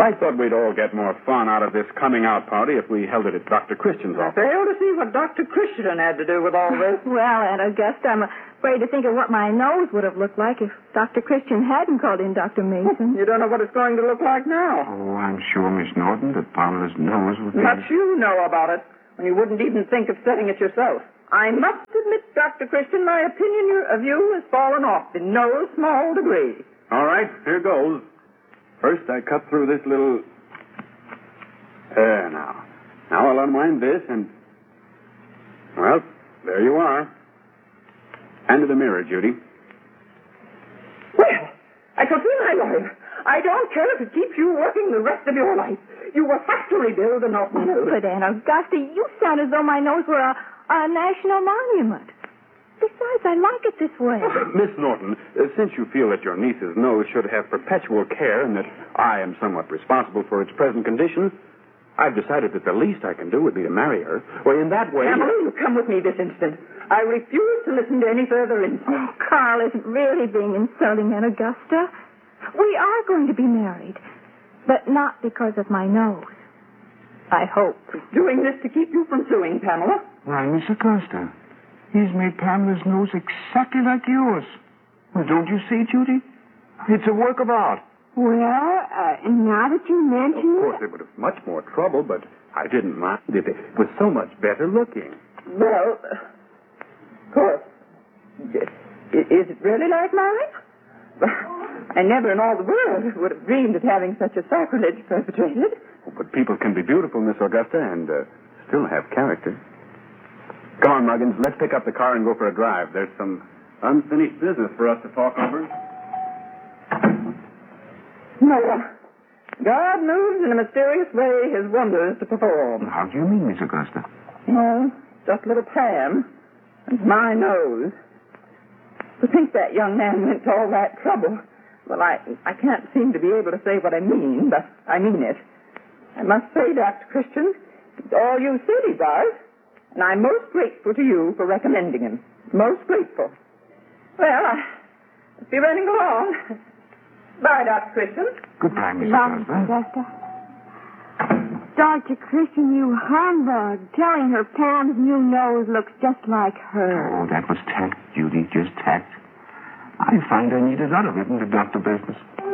I thought we'd all get more fun out of this coming out party if we held it at Dr. Christian's office. I fail to see what Dr. Christian had to do with all this. Well, Aunt Augusta, I'm afraid to think of what my nose would have looked like if Dr. Christian hadn't called in Dr. Mason. You don't know what it's going to look like now. Oh, I'm sure, Miss Norton, that Pamela's nose would be... Much you know about it, when you wouldn't even think of setting it yourself. I must admit, Dr. Christian, my opinion of you has fallen off in no small degree. All right, here goes. First, I cut through this little... There, now. Now I'll unwind this and... Well, there you are. Hand to the mirror, Judy. Well, I shall see my lawyer. I don't care if it keeps you working the rest of your life. You will have to rebuild the Norton nose. But, Aunt Augusta, you sound as though my nose were a national monument. Besides, I like it this way. Miss Norton, since you feel that your niece's nose should have perpetual care and that I am somewhat responsible for its present condition, I've decided that the least I can do would be to marry her. Well, in that way... Pamela, you come with me this instant. I refuse to listen to any further insult. Oh, Carl isn't really being insulting, Aunt Augusta. We are going to be married, but not because of my nose. I hope. He's doing this to keep you from suing, Pamela. Why, Miss Augusta, he's made Pamela's nose exactly like yours. Well, don't you see, Judy? It's a work of art. Well, now that you mention Of course, it would have much more trouble, but I didn't mind it. It was so much better looking. Well, of course. Is it really like mine? I never in all the world would have dreamed of having such a sacrilege perpetrated. But people can be beautiful, Miss Augusta, and still have character. Come on, Muggins, let's pick up the car and go for a drive. There's some unfinished business for us to talk over. No. God moves in a mysterious way his wonders to perform. How do you mean, Miss Augusta? No, just a little Pam. It's my nose. To think that young man went to all that trouble. Well, I can't seem to be able to say what I mean, but I mean it. I must say, Dr. Christian, it's all you said he was, and I'm most grateful to you for recommending him. Most grateful. Well, I must be running along. Bye, Dr. Christian. Goodbye, Miss Bye, Augusta. Dr. Christian, you humbug, telling her Pam's new nose looks just like her. Oh, that was tact, Judy, just tact. I find I need a lot of it in the doctor business.